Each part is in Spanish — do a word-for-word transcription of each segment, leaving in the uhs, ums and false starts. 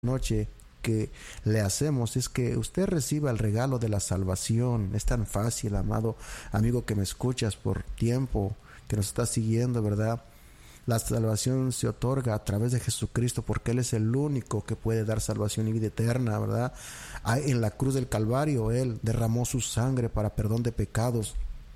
noche que le hacemos es que usted reciba el regalo de la salvación. Es tan fácil, amado amigo que me escuchas por tiempo, que nos está siguiendo, ¿verdad? La salvación se otorga a través de Jesucristo, porque Él es el único que puede dar salvación y vida eterna, ¿verdad? En la cruz del Calvario Él derramó su sangre para perdón de pecados,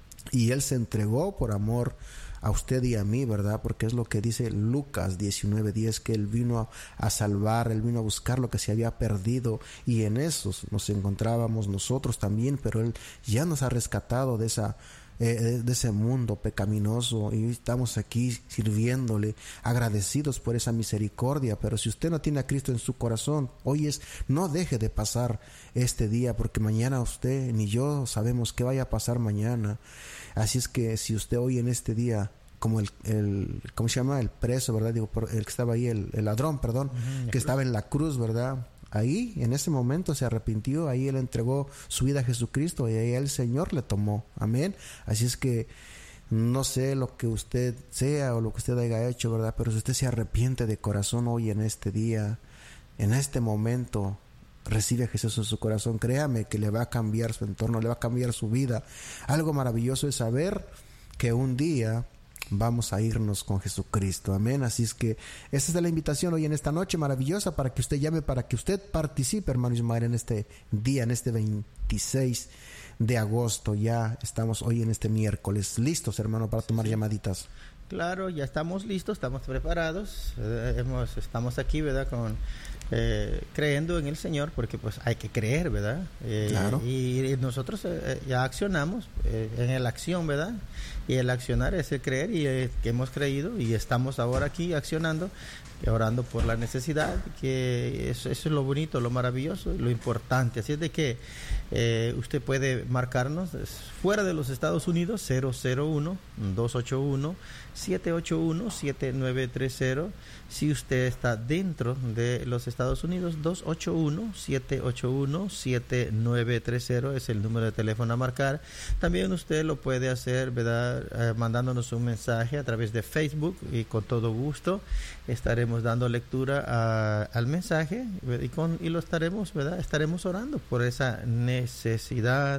y Él se entregó por amor a usted y a mí, ¿verdad? Porque es lo que dice Lucas diecinueve diez, que Él vino a, a salvar, Él vino a buscar lo que se había perdido, y en eso nos encontrábamos nosotros también, pero Él ya nos ha rescatado de esa eh, de ese mundo pecaminoso, y estamos aquí sirviéndole, agradecidos por esa misericordia. Pero si usted no tiene a Cristo en su corazón, hoy es, no deje de pasar este día, porque mañana usted ni yo sabemos qué vaya a pasar mañana. Así es que si usted hoy en este día, como el, el ¿cómo se llama? El preso, ¿verdad? Digo, el que estaba ahí, el, el ladrón, perdón, uh-huh, que estaba en la cruz, ¿verdad? Ahí, en ese momento se arrepintió, ahí él entregó su vida a Jesucristo, y ahí el Señor le tomó. Amén. Así es que no sé lo que usted sea o lo que usted haya hecho, ¿verdad? Pero si usted se arrepiente de corazón hoy en este día, en este momento, recibe a Jesús en su corazón, créame que le va a cambiar su entorno, le va a cambiar su vida. Algo maravilloso es saber que un día vamos a irnos con Jesucristo. Amén. Así es que esa es la invitación hoy en esta noche maravillosa, para que usted llame, para que usted participe, hermano Ismael, en este día, en este veintiséis de agosto. Ya estamos hoy en este miércoles. ¿Listos, hermano, para tomar sí, sí. llamaditas? Claro, ya estamos listos, estamos preparados. Eh, hemos, estamos aquí, ¿verdad? Con eh, creyendo en el Señor, porque pues hay que creer, ¿verdad? Eh, claro. Y, y nosotros eh, ya accionamos eh, en la acción, ¿verdad? Y el accionar es el creer, y eh, que hemos creído, y estamos ahora aquí accionando, y orando por la necesidad, que eso, eso es lo bonito, lo maravilloso, lo importante. Así es de que eh, usted puede marcarnos fuera de los Estados Unidos, cero cero uno, dos ocho uno, siete ocho uno, siete nueve tres cero. Si usted está dentro de los Estados Unidos, dos ocho uno, siete ocho uno, siete nueve tres cero es el número de teléfono a marcar. También usted lo puede hacer, ¿verdad? Eh, mandándonos un mensaje a través de Facebook, y con todo gusto estaremos dando lectura a, al mensaje, y, con, y lo estaremos, ¿verdad? Estaremos orando por esa necesidad.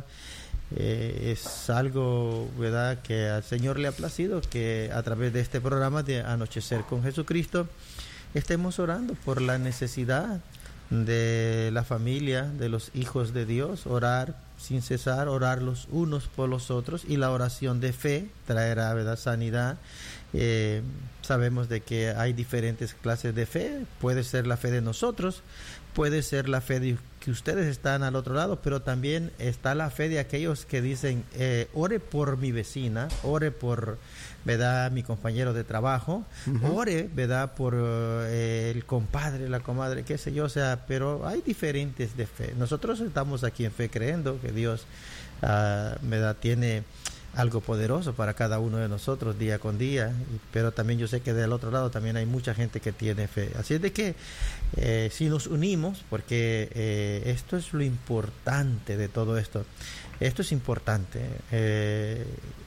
Eh, es algo, ¿verdad?, que al Señor le ha placido, que a través de este programa de Anochecer con Jesucristo estemos orando por la necesidad de la familia, de los hijos de Dios. Orar sin cesar, orar los unos por los otros, y la oración de fe traerá, ¿verdad?, sanidad. Eh, sabemos de que hay diferentes clases de fe. Puede ser la fe de nosotros, puede ser la fe de que ustedes están al otro lado, pero también está la fe de aquellos que dicen, eh, ore por mi vecina, ore por, ¿verdad?, mi compañero de trabajo, uh-huh. ore, ¿verdad?, por eh, el compadre, la comadre, qué sé yo. O sea, pero hay diferentes de fe. Nosotros estamos aquí en fe, creyendo que Dios, uh, ¿verdad?, tiene algo poderoso para cada uno de nosotros día con día, pero también yo sé que del otro lado también hay mucha gente que tiene fe. Así es de que eh, si nos unimos, porque eh, esto es lo importante de todo esto, esto es importante, eh,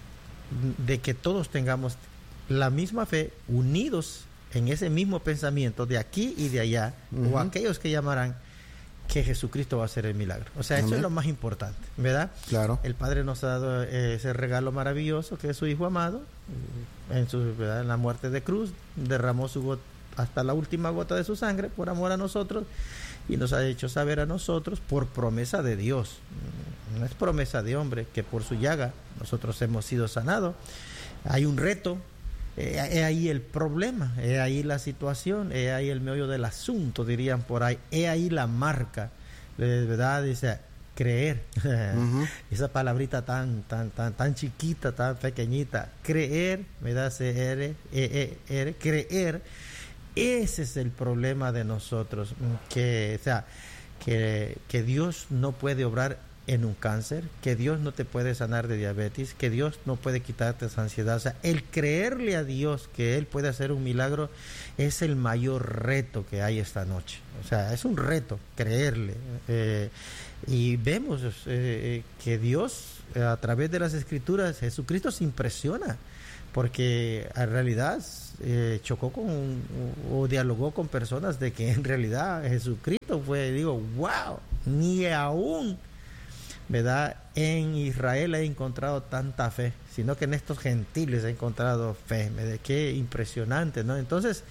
de que todos tengamos la misma fe, unidos en ese mismo pensamiento de aquí y de allá, uh-huh. o aquellos que llamarán que Jesucristo va a hacer el milagro. O sea, eso es lo más importante, ¿verdad? Claro. El Padre nos ha dado eh, ese regalo maravilloso, que es su Hijo amado. En su, ¿verdad?, en la muerte de cruz derramó su gota, hasta la última gota de su sangre, por amor a nosotros, y nos ha hecho saber a nosotros, por promesa de Dios, no es promesa de hombre, que por su llaga nosotros hemos sido sanados. Hay un reto. Es eh, ahí el problema, es ahí la situación, es ahí el meollo del asunto, dirían por ahí, es ahí la marca, de verdad, dice, creer. Uh-huh. Esa palabrita tan, tan, tan, tan chiquita, tan pequeñita, creer, ¿verdad? C-R, E-E-R, creer. Ese es el problema de nosotros, que, o sea, que, que Dios no puede obrar en un cáncer, que Dios no te puede sanar de diabetes, que Dios no puede quitarte esa ansiedad. O sea, el creerle a Dios que Él puede hacer un milagro es el mayor reto que hay esta noche. O sea, es un reto creerle. Eh, y vemos eh, que Dios, a través de las Escrituras, Jesucristo se impresiona, porque en realidad eh, chocó con o, o dialogó con personas de que en realidad Jesucristo fue, digo, wow, ni aún, ¿verdad? En Israel he encontrado tanta fe, sino que en estos gentiles he encontrado fe. Qué impresionante, ¿no? Entonces,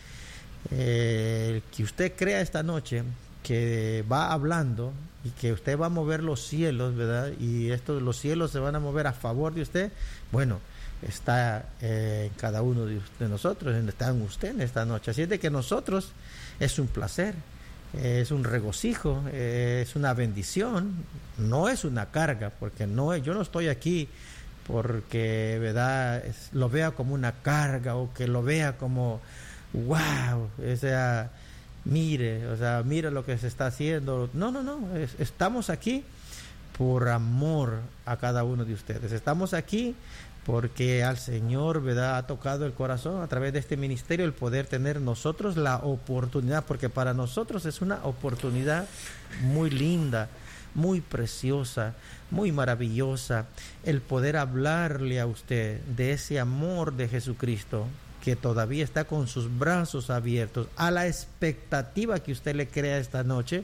eh, que usted crea esta noche que va hablando y que usted va a mover los cielos, ¿verdad? Y estos, los cielos se van a mover a favor de usted. Bueno, está eh, en cada uno de, de nosotros, está en usted en esta noche. Así es de que nosotros es un placer, eh, es un regocijo, eh, es una bendición, no es una carga, porque no, yo no estoy aquí porque, ¿verdad?, es, lo vea como una carga o que lo vea como wow, o sea, mire, o sea, mire lo que se está haciendo. No, no, no, es, estamos aquí por amor a cada uno de ustedes. Estamos aquí porque al Señor, ¿verdad?, ha tocado el corazón a través de este ministerio el poder tener nosotros la oportunidad, porque para nosotros es una oportunidad muy linda, muy preciosa, muy maravillosa, el poder hablarle a usted de ese amor de Jesucristo, que todavía está con sus brazos abiertos a la expectativa que usted le crea esta noche,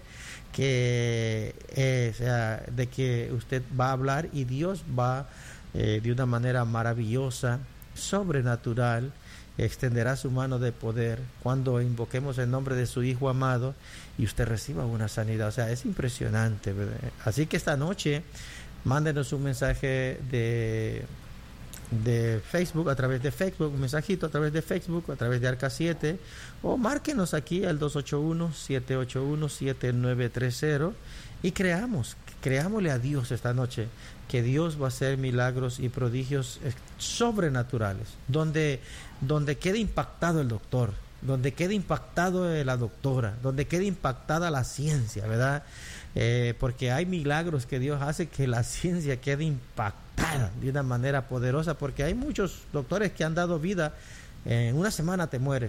que eh, o sea, de que usted va a hablar y Dios va eh, de una manera maravillosa, sobrenatural, extenderá su mano de poder cuando invoquemos el nombre de su Hijo amado y usted reciba una sanidad. O sea, es impresionante, ¿verdad? Así que esta noche mándenos un mensaje de de Facebook, a través de Facebook, un mensajito a través de Facebook, a través de Arca siete, o márquenos aquí al dos ocho uno, siete ocho uno, siete nueve tres cero y creamos, creámosle a Dios esta noche que Dios va a hacer milagros y prodigios sobrenaturales, donde, donde quede impactado el doctor, donde quede impactado la doctora, donde quede impactada la ciencia, ¿verdad? Eh, porque hay milagros que Dios hace que la ciencia quede impactada de una manera poderosa, porque hay muchos doctores que han dado vida, en una semana te mueres,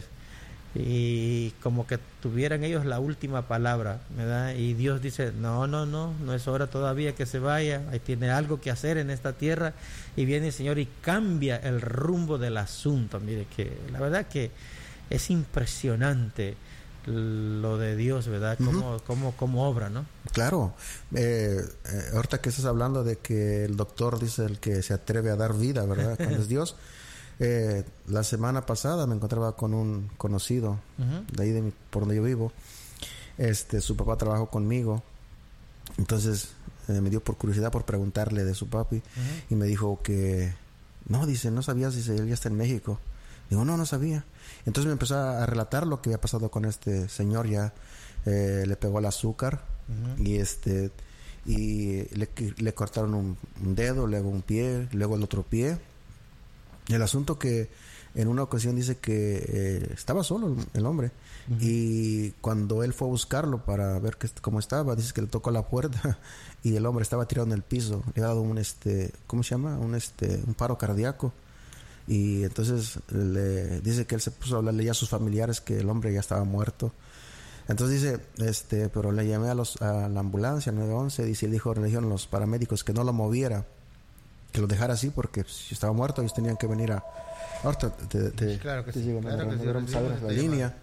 y como que tuvieran ellos la última palabra, ¿verdad? Y Dios dice, no, no, no, no es hora todavía que se vaya, ahí tiene algo que hacer en esta tierra, y viene el Señor y cambia el rumbo del asunto. Mire que la verdad que es impresionante lo de Dios, ¿verdad? Cómo, uh-huh. cómo, cómo obra, ¿no? Claro. Eh, eh, ahorita que estás hablando de que el doctor dice el que se atreve a dar vida, ¿verdad? Cuando es Dios. Eh, la semana pasada me encontraba con un conocido uh-huh. de ahí de mi, por donde yo vivo. Este, su papá trabajó conmigo. Entonces eh, me dio por curiosidad por preguntarle de su papi uh-huh. y me dijo que no, dice, no sabías, dice, él ya está en México. Digo, no, no sabía. Entonces me empezó a relatar lo que había pasado con este señor. Ya eh, le pegó el azúcar uh-huh. y este y le, le cortaron un, un dedo, luego un pie, luego el otro pie. Y el asunto que en una ocasión dice que eh, estaba solo el, el hombre uh-huh. y cuando él fue a buscarlo para ver que, cómo estaba, dice que le tocó la puerta y el hombre estaba tirado en el piso. Le ha dado un este, ¿cómo se llama? Un este, un paro cardíaco. Y entonces le dice que él se puso a hablarle ya a sus familiares que el hombre ya estaba muerto. Entonces dice, este, pero le llamé a los a la ambulancia, al nueve once, dice, y le dijo, le dijeron los paramédicos que no lo moviera, que lo dejara así porque si estaba muerto ellos tenían que venir a... Ahorita te, te, sí, claro que te sí, digo, claro no, que no, sí, vamos sí, a ver sí, la sí, línea.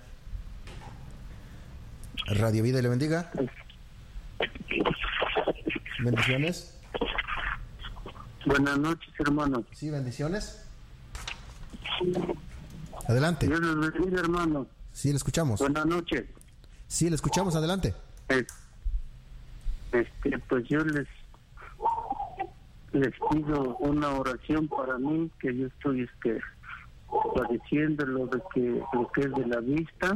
Sí. Radio Vida y le bendiga. Bendiciones. Buenas noches, hermano. Sí, bendiciones. Adelante. Dios les bendiga, hermano. Sí, le escuchamos. Buenas noches. Sí, le escuchamos, adelante. Este, pues yo les les pido una oración para mí, que yo estoy este padeciendo lo de que lo que es de la vista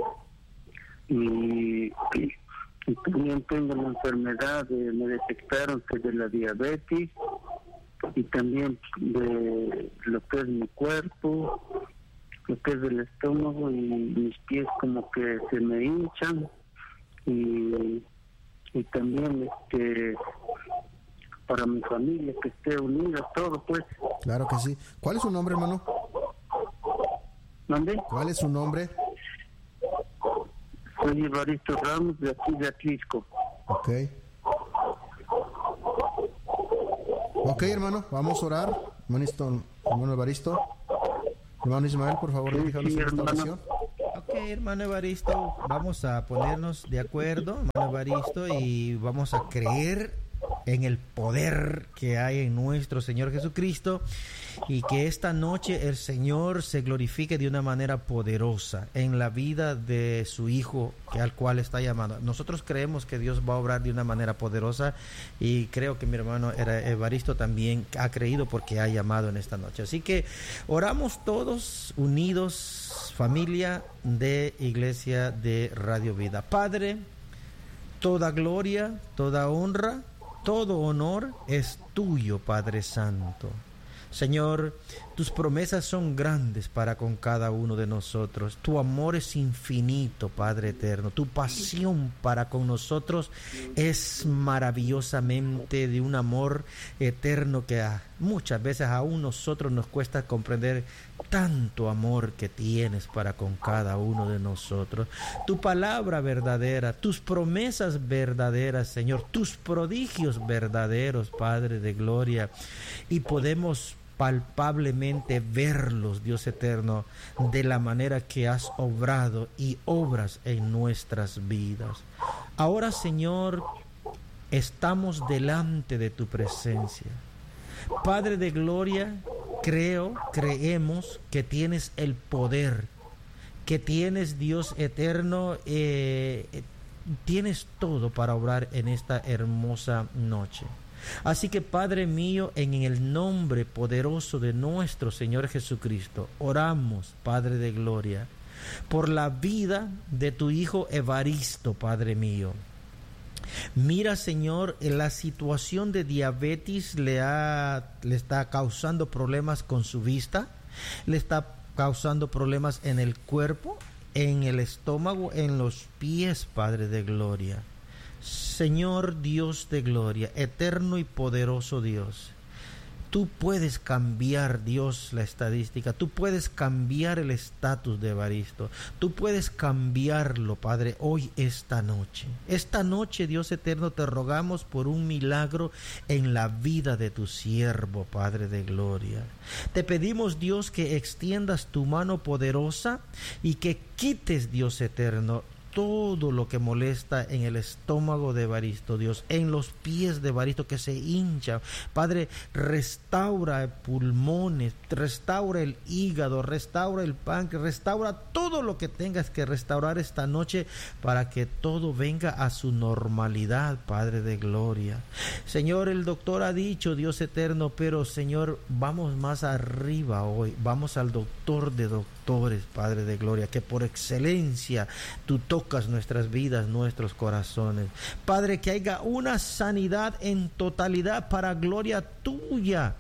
y, y, y también tengo la enfermedad de, me detectaron que de la diabetes y también de lo que es mi cuerpo, lo que es del estómago, y mis pies como que se me hinchan y, y también este para mi familia que esté unida todo, pues. Claro que sí. ¿Cuál es su nombre, hermano? ¿Dónde? ¿Cuál es su nombre? Soy Evaristo Ramos, de aquí de Atlisco. Ok. Ok, hermano, vamos a orar. Hermano, hermano Evaristo. Hermano Ismael, por favor, Sí, díganos sí, esta hermano. oración. Ok, hermano Evaristo, vamos a ponernos de acuerdo, hermano Evaristo, y vamos a creer en el poder que hay en nuestro Señor Jesucristo, y que esta noche el Señor se glorifique de una manera poderosa en la vida de su Hijo, que al cual está llamando. Nosotros creemos que Dios va a obrar de una manera poderosa, y creo que mi hermano Evaristo también ha creído porque ha llamado en esta noche. Así que oramos todos unidos, familia de Iglesia de Radio Vida. Padre, toda gloria, toda honra, todo honor es tuyo, Padre Santo. Señor, tus promesas son grandes para con cada uno de nosotros. Tu amor es infinito, Padre eterno. Tu pasión para con nosotros es maravillosamente de un amor eterno que a, muchas veces aún nosotros nos cuesta comprender tanto amor que tienes para con cada uno de nosotros. Tu palabra verdadera, tus promesas verdaderas, Señor, tus prodigios verdaderos, Padre de gloria, y podemos palpablemente verlos, Dios eterno, de la manera que has obrado y obras en nuestras vidas. Ahora, Señor, estamos delante de tu presencia. Padre de gloria, creo, creemos que tienes el poder, que tienes, Dios eterno, eh, tienes todo para obrar en esta hermosa noche. Así que, Padre mío, en el nombre poderoso de nuestro Señor Jesucristo, oramos, Padre de gloria, por la vida de tu Hijo Evaristo, Padre mío. Mira, Señor, la situación de diabetes le, ha, le está causando problemas con su vista, le está causando problemas en el cuerpo, en el estómago, en los pies, Padre de gloria. Señor Dios de gloria, eterno y poderoso Dios, tú puedes cambiar, Dios, la estadística, tú puedes cambiar el estatus de Evaristo, tú puedes cambiarlo, Padre, hoy, esta noche. Esta noche, Dios eterno, te rogamos por un milagro en la vida de tu siervo, Padre de gloria. Te pedimos, Dios, que extiendas tu mano poderosa y que quites, Dios eterno, todo lo que molesta en el estómago de Evaristo, Dios, en los pies de Evaristo que se hincha. Padre, restaura pulmones, restaura el hígado, restaura el páncreas, restaura todo lo que tengas que restaurar esta noche para que todo venga a su normalidad, Padre de gloria. Señor, el doctor ha dicho, Dios eterno, pero Señor, vamos más arriba hoy, vamos al doctor de doctores, Padre de gloria, que por excelencia tú tocas nuestras vidas, nuestros corazones. Padre, que haya una sanidad en totalidad para gloria tuya,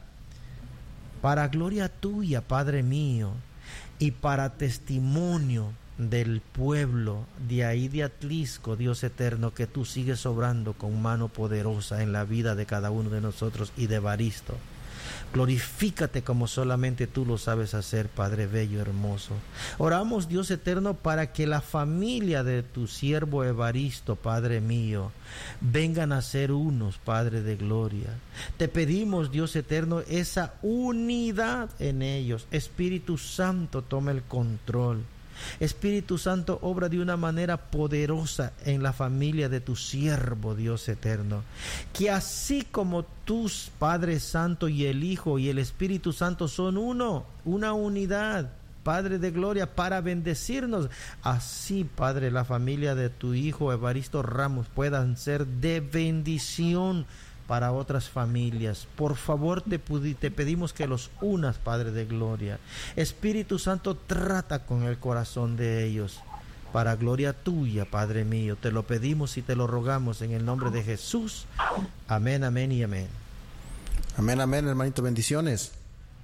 para gloria tuya, Padre mío, y para testimonio del pueblo de ahí de Atlisco, Dios eterno, que tú sigues obrando con mano poderosa en la vida de cada uno de nosotros y de Evaristo. Glorifícate como solamente tú lo sabes hacer, Padre bello, hermoso. Oramos, Dios eterno, para que la familia de tu siervo Evaristo, Padre mío, vengan a ser unos, Padre de gloria. Te pedimos, Dios eterno, esa unidad en ellos. Espíritu Santo, toma el control. Espíritu Santo, obra de una manera poderosa en la familia de tu siervo, Dios eterno. Que así como tus Padre Santo y el Hijo y el Espíritu Santo son uno, una unidad, Padre de gloria, para bendecirnos, así, Padre, la familia de tu Hijo Evaristo Ramos puedan ser de bendición para otras familias. Por favor, te, te pedimos que los unas, Padre de gloria. Espíritu Santo, trata con el corazón de ellos, para gloria tuya, Padre mío. Te lo pedimos y te lo rogamos en el nombre de Jesús. Amén, amén y amén. Amén, amén, hermanito. Bendiciones.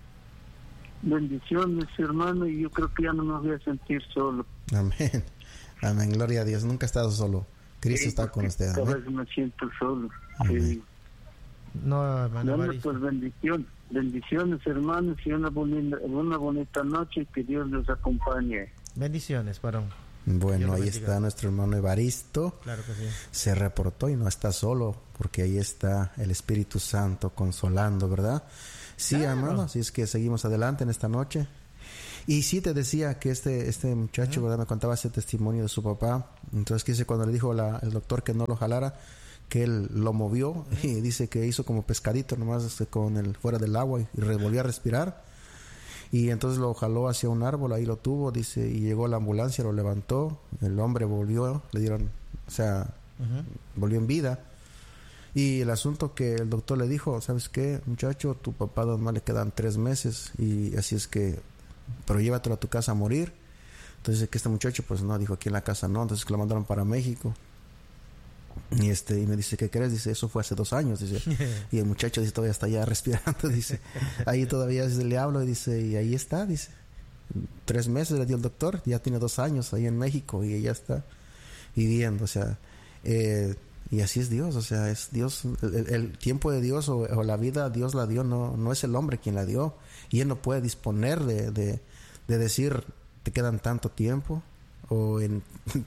Bendiciones, hermano, y yo creo que ya no me voy a sentir solo. Amén. Amén, gloria a Dios. Nunca he estado solo. Cristo Sí, está con usted. Cada Amén. vez me siento solo. Amén. Sí. No, hermano Bueno, Evaristo. pues bendición, bendiciones, hermanos, y una bonita, una bonita noche, que Dios los acompañe. Bendiciones, varón. Bueno, Dios lo ahí bendiga. está nuestro hermano Evaristo. Claro que sí. Se reportó y no está solo, porque ahí está el Espíritu Santo consolando, ¿verdad? Sí, Claro. hermano, así es que seguimos adelante en esta noche Y sí te decía que este este muchacho, ¿verdad? Me contaba ese testimonio de su papá. Entonces, que dice, cuando le dijo la, el doctor que no lo jalara, que él lo movió y dice que hizo como pescadito nomás este, con el fuera del agua y, y volvió a respirar. Y entonces lo jaló hacia un árbol, ahí lo tuvo, dice, y llegó la ambulancia, lo levantó, el hombre volvió, le dieron, o sea, uh-huh. volvió en vida. Y el asunto que el doctor le dijo, ¿sabes qué, muchacho? Tu papá nomás le quedan tres meses y así es que, pero llévatelo a tu casa a morir. Entonces que este muchacho, pues no, dijo, aquí en la casa no, entonces que lo mandaron para México. Y este y me dice, ¿qué crees? Dice, eso fue hace dos años, dice. Y el muchacho dice, todavía está allá respirando, dice. Ahí todavía dice, le hablo y dice, y ahí está, dice. Tres meses le dio el doctor, ya tiene dos años ahí en México y ya está viviendo, o sea, eh, y así es Dios, o sea, es Dios, el, el tiempo de Dios o, o la vida Dios la dio, no, no es el hombre quien la dio, y él no puede disponer de, de, de decir, te quedan tanto tiempo. O en,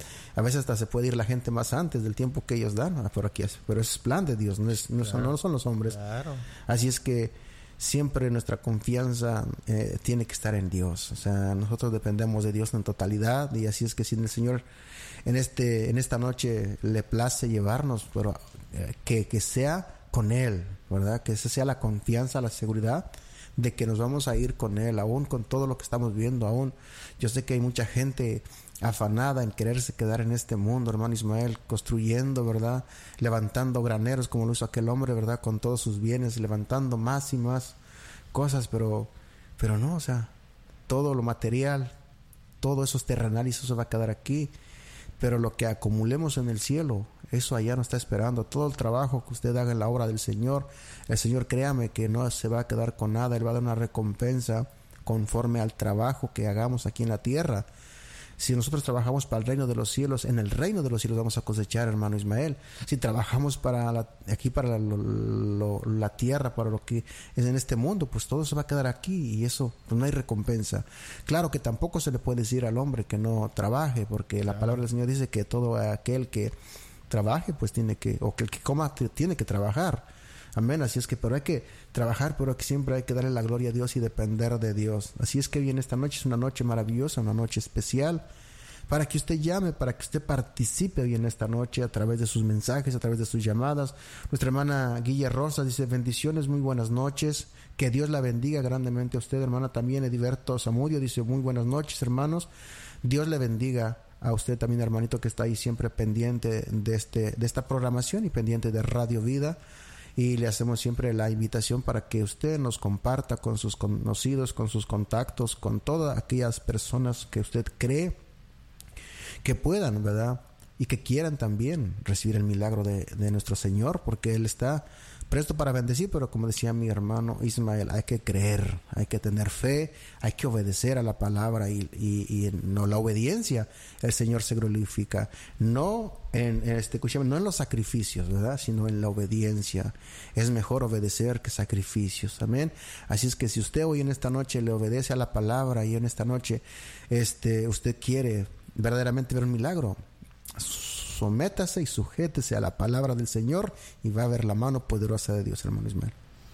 a veces hasta se puede ir la gente más antes del tiempo que ellos dan, por aquí es, pero es plan de Dios, no, es, no, claro. son, no son los hombres. Claro. Así es que siempre nuestra confianza eh, tiene que estar en Dios, o sea, nosotros dependemos de Dios en totalidad, y así es que si el Señor en este en esta noche le place llevarnos, pero eh, que, que sea con Él, ¿verdad? Que esa sea la confianza, la seguridad de que nos vamos a ir con Él, aún con todo lo que estamos viendo, aún yo sé que hay mucha gente afanada en quererse quedar en este mundo, hermano Ismael, construyendo, ¿verdad? Levantando graneros como lo hizo aquel hombre, ¿verdad? Con todos sus bienes, levantando más y más cosas, pero, pero no, o sea, todo lo material, todo eso es terrenal y eso se va a quedar aquí, pero lo que acumulemos en el cielo, eso allá nos está esperando. Todo el trabajo que usted haga en la obra del Señor, el Señor, créame que no se va a quedar con nada, Él va a dar una recompensa conforme al trabajo que hagamos aquí en la tierra. Si nosotros trabajamos para el reino de los cielos, en el reino de los cielos vamos a cosechar, hermano Ismael. Si trabajamos para la, aquí para la, lo, la tierra, para lo que es en este mundo, pues todo se va a quedar aquí y eso, pues no hay recompensa. Claro que tampoco se le puede decir al hombre que no trabaje, porque la palabra del Señor dice que todo aquel que trabaje, pues tiene que, o que el que coma tiene que trabajar. Amén, así es que, pero hay que trabajar, pero que siempre hay que darle la gloria a Dios y depender de Dios. Así es que hoy en esta noche es una noche maravillosa, una noche especial, para que usted llame, para que usted participe hoy en esta noche a través de sus mensajes, a través de sus llamadas. Nuestra hermana Guilla Rosa dice, bendiciones, muy buenas noches, que Dios la bendiga grandemente a usted, hermana. También Ediberto Zamudio dice, muy buenas noches, hermanos, Dios le bendiga a usted también, hermanito, que está ahí siempre pendiente de, este, de esta programación y pendiente de Radio Vida. Y le hacemos siempre la invitación para que usted nos comparta con sus conocidos, con sus contactos, con todas aquellas personas que usted cree que puedan, ¿verdad? Y que quieran también recibir el milagro de, de nuestro Señor, porque Él está presto para bendecir, pero como decía mi hermano Ismael, hay que creer, hay que tener fe, hay que obedecer a la palabra y, y, y en no, la obediencia el Señor se glorifica, no en, en este, no en los sacrificios, ¿verdad? Sino en la obediencia. Es mejor obedecer que sacrificios, amén. Así es que si usted hoy en esta noche le obedece a la palabra y en esta noche este, usted quiere verdaderamente ver un milagro, sométase y sujétese a la palabra del Señor y va a ver la mano poderosa de Dios, hermano Ismael.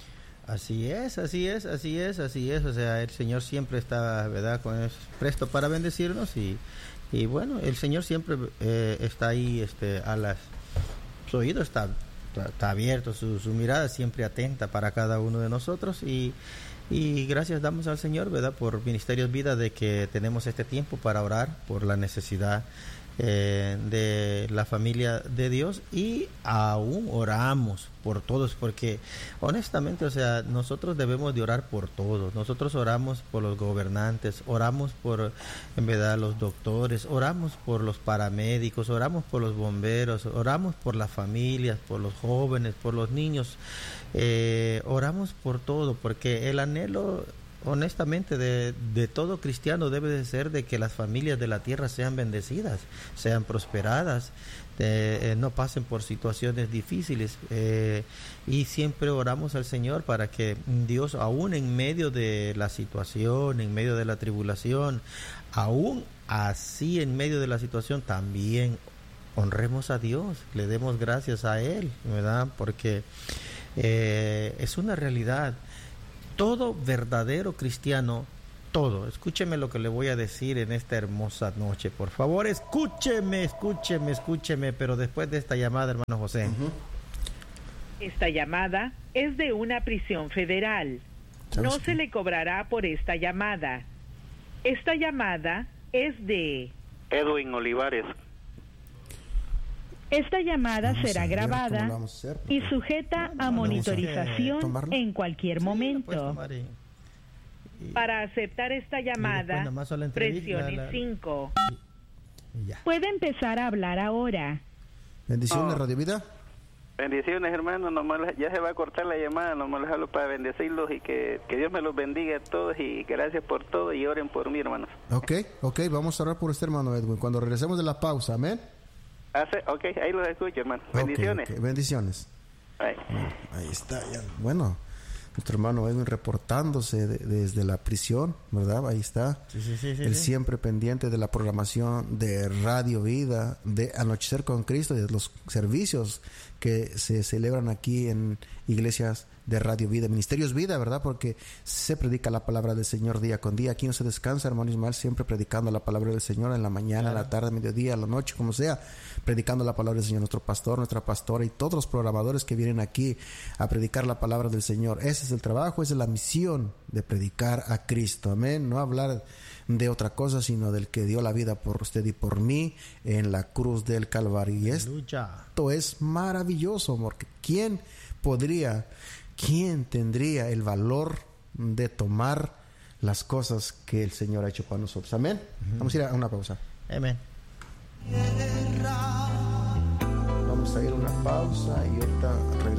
Así es, así es, así es, así es. O sea, el Señor siempre está, ¿verdad?, con eso, presto para bendecirnos y, y bueno, el Señor siempre eh, está ahí, este, a las, su oído está, está abierto, su, su mirada siempre atenta para cada uno de nosotros y Y gracias damos al Señor, ¿verdad?, por Ministerios Vida, de que tenemos este tiempo para orar por la necesidad eh, de la familia de Dios, y aún oramos por todos, porque honestamente, o sea, nosotros debemos de orar por todos. Nosotros oramos por los gobernantes, oramos por, en verdad, los doctores, oramos por los paramédicos, oramos por los bomberos, oramos por las familias, por los jóvenes, por los niños. Eh, oramos por todo, porque el anhelo, honestamente, de, de todo cristiano debe de ser de que las familias de la tierra sean bendecidas, sean prosperadas, de, eh, no pasen por situaciones difíciles, eh, y siempre oramos al Señor para que Dios, aún en medio de la situación, en medio de la tribulación, aún así en medio de la situación, también honremos a Dios, le demos gracias a Él, ¿verdad? Porque Eh, es una realidad. Todo verdadero cristiano, todo. Escúcheme lo que le voy a decir en esta hermosa noche, por favor. Escúcheme, escúcheme, escúcheme, pero después de esta llamada, hermano José. Uh-huh. Esta llamada es de una prisión federal. No qué? se le cobrará por esta llamada. Esta llamada es de Edwin Olivares. Esta llamada Vamos a será ver cómo grabada lo vamos a hacer, y porque- sujeta a Vamos a monitorización tomarlo. en cualquier Sí, la puedes momento. tomar y- y- Para aceptar esta después llamada, nada más a la entrevista, presione la- cinco. y ya. Puede empezar a hablar ahora. Bendiciones, Oh. Radio Vida. Bendiciones, hermano. Nomás les- ya se va a cortar la llamada. Nomás les hablo para bendecirlos y que, que Dios me los bendiga a todos. Y gracias por todo. Y oren por mí, hermanos. Ok, ok, vamos a orar por este hermano Edwin. Cuando regresemos de la pausa, amén. Hace, ok, ahí los escucho, hermano. Ok, Bendiciones. ok, bendiciones. Bye. Ahí está, ya. Bueno, nuestro hermano Edwin reportándose de- desde la prisión, ¿verdad? Ahí está. Sí, sí, sí, sí, Él sí. siempre pendiente de la programación de Radio Vida, de Anochecer con Cristo y de los servicios que se celebran aquí en iglesias de Radio Vida, Ministerios Vida, ¿verdad? Porque se predica la palabra del Señor día con día. Aquí no se descansa, hermano Ismael, siempre predicando la palabra del Señor en la mañana, en la tarde, mediodía, en la noche, como sea, predicando la palabra del Señor. Nuestro pastor, nuestra pastora y todos los programadores que vienen aquí a predicar la palabra del Señor. Ese es el trabajo, esa es la misión de predicar a Cristo. Amén. No hablar de otra cosa, sino del que dio la vida por usted y por mí en la cruz del Calvario. Y Aleluya. esto es maravilloso, porque ¿quién podría, quién tendría el valor de tomar las cosas que el Señor ha hecho para nosotros? Amén. Vamos a ir a una pausa. Amén. Vamos a ir a una pausa y ahorita regresamos.